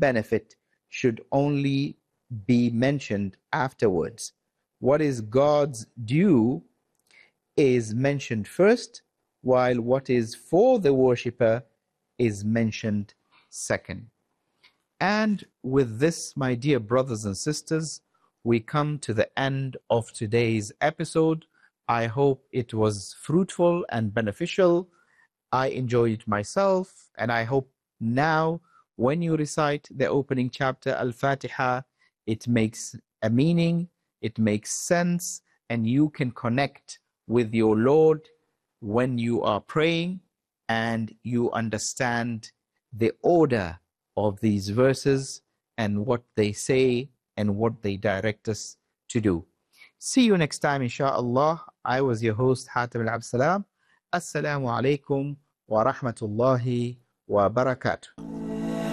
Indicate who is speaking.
Speaker 1: benefit should only be mentioned afterwards. What is God's due is mentioned first, while what is for the worshipper is mentioned second. And with this, my dear brothers and sisters, we come to the end of today's episode. I hope it was fruitful and beneficial. I enjoyed it myself, and I hope now when you recite the opening chapter, Al-Fatiha, it makes a meaning, it makes sense, and you can connect with your Lord when you are praying, and you understand the order of these verses and what they say and what they direct us to do. See you next time, inshallah. I was your host, Hatim Al-Absalam. Assalamu alaikum wa rahmatullahi wa barakatuh.